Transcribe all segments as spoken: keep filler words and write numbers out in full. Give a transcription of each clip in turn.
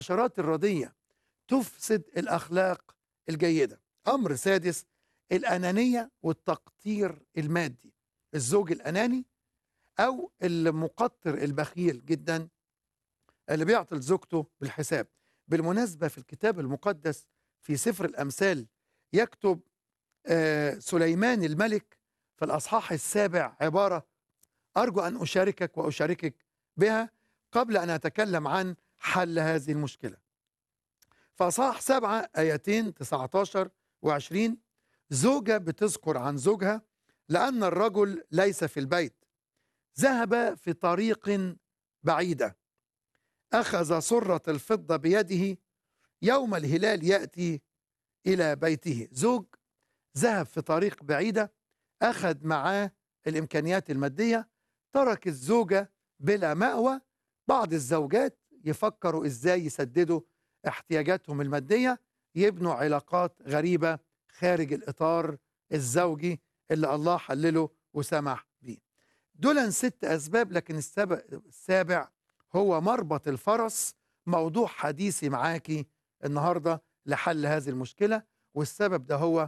العشرات الردية تفسد الأخلاق الجيدة. أمر سادس، الأنانية والتقطير المادي. الزوج الأناني أو المقطر البخيل جدا اللي بيعطي لزوجته بالحساب. بالمناسبة في الكتاب المقدس في سفر الأمثال يكتب آه، سليمان الملك في الأصحاح السابع عبارة أرجو أن أشاركك وأشاركك بها قبل أن أتكلم عن حل هذه المشكلة. فأصحاح سبعة آيتين تسعة عشر وعشرين، زوجة بتذكر عن زوجها: لأن الرجل ليس في البيت، ذهب في طريق بعيدة، أخذ صرة الفضة بيده، يوم الهلال يأتي إلى بيته. زوج ذهب في طريق بعيدة، أخذ معاه الإمكانيات المادية، ترك الزوجة بلا مأوى. بعض الزوجات يفكروا إزاي يسددوا احتياجاتهم المادية، يبنوا علاقات غريبة خارج الإطار الزوجي اللي الله حلله وسمح بيه. دول ست أسباب، لكن السبب السابع هو مربط الفرس، موضوع حديثي معاكي النهاردة لحل هذه المشكلة. والسبب ده هو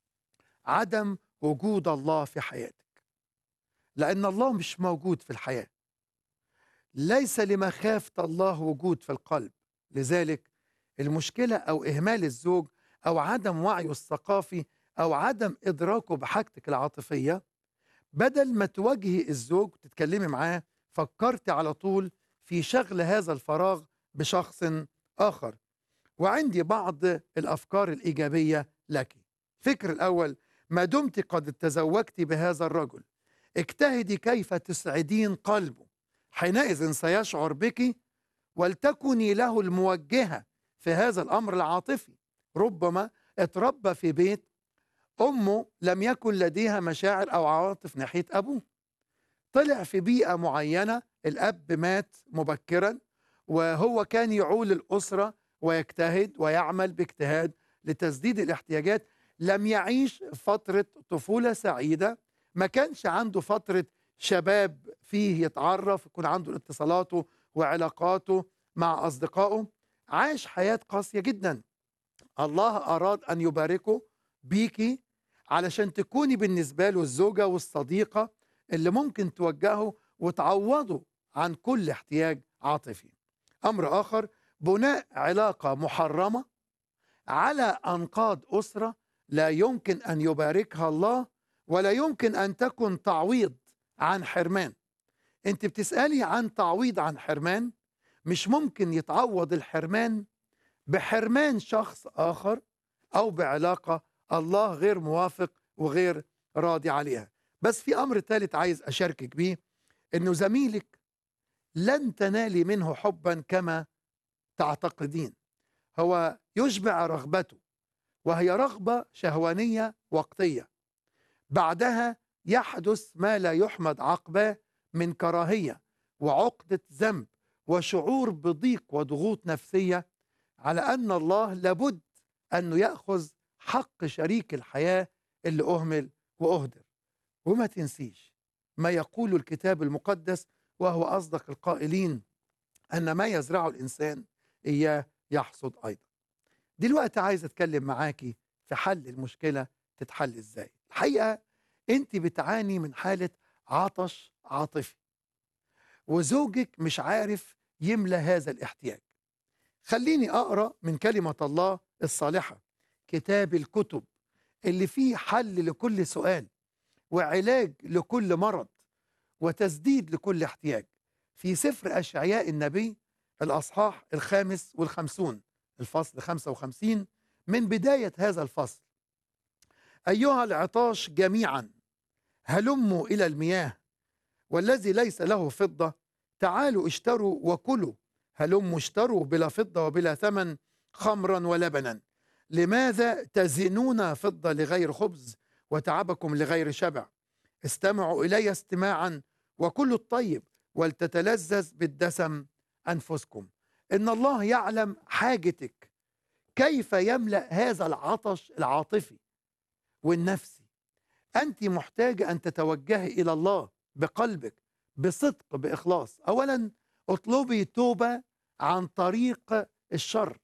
عدم وجود الله في حياتك، لأن الله مش موجود في الحياة. ليس لمخافة الله وجود في القلب. لذلك المشكلة أو إهمال الزوج أو عدم وعيه الثقافي أو عدم إدراكه بحاجتك العاطفية، بدل ما تواجهي الزوج وتتكلمي معاه، فكرت على طول في شغل هذا الفراغ بشخص آخر. وعندي بعض الأفكار الإيجابية لك. فكر الأول: ما دمت قد تزوجت بهذا الرجل، اجتهدي كيف تسعدين قلبه، حينئذ سيشعر بك، ولتكوني له الموجهة في هذا الأمر العاطفي. ربما اتربى في بيت أمه لم يكن لديها مشاعر أو عواطف ناحية أبوه، طلع في بيئة معينة، الأب مات مبكرا وهو كان يعول الأسرة ويجتهد ويعمل باجتهاد لتسديد الاحتياجات. لم يعيش فترة طفولة سعيدة، ما كانش عنده فترة شباب فيه يتعرف، يكون عنده اتصالاته وعلاقاته مع أصدقائه، عاش حياة قاسية جدا. الله أراد أن يباركه بيكي علشان تكوني بالنسبة له الزوجة والصديقة اللي ممكن توجهه وتعوضه عن كل احتياج عاطفي. أمر آخر: بناء علاقة محرمة على أنقاض أسرة لا يمكن أن يباركها الله، ولا يمكن أن تكون تعويض عن حرمان. أنت بتسألي عن تعويض عن حرمان، مش ممكن يتعوض الحرمان بحرمان شخص آخر أو بعلاقة الله غير موافق وغير راضي عليها. بس في أمر ثالث عايز أشاركك بيه: إنه زميلك لن تنالي منه حبا كما تعتقدين. هو يشبع رغبته، وهي رغبة شهوانية وقتية، بعدها يحدث ما لا يحمد عقباه من كراهية وعقدة ذنب وشعور بضيق وضغوط نفسية، على أن الله لابد أنه يأخذ حق شريك الحياة اللي أهمل وأهدر. وما تنسيش ما يقول الكتاب المقدس، وهو أصدق القائلين: أن ما يزرعه الإنسان إياه يحصد أيضا. دلوقتي عايز أتكلم معاكي في حل المشكلة. تتحل إزاي؟ الحقيقة أنت بتعاني من حالة عطش عاطفي، وزوجك مش عارف يملى هذا الاحتياج. خليني أقرأ من كلمة الله الصالحة، كتاب الكتب اللي فيه حل لكل سؤال وعلاج لكل مرض وتسديد لكل احتياج. في سفر أشعياء النبي الأصحاح الخامس والخمسون، الفصل خمسة وخمسين، من بداية هذا الفصل: أيها العطاش جميعا هلموا إلى المياه، والذي ليس له فضة تعالوا اشتروا وكلوا، هلموا اشتروا بلا فضة وبلا ثمن خمرا ولبنا. لماذا تزنون فضة لغير خبز وتعبكم لغير شبع؟ استمعوا إلي استماعا وكلوا الطيب، ولتتلذذ بالدسم أنفسكم. إن الله يعلم حاجتك، كيف يملأ هذا العطش العاطفي والنفسي. أنت محتاجة أن تتوجهي إلى الله بقلبك بصدق بإخلاص. أولا اطلبي توبة عن طريق الشر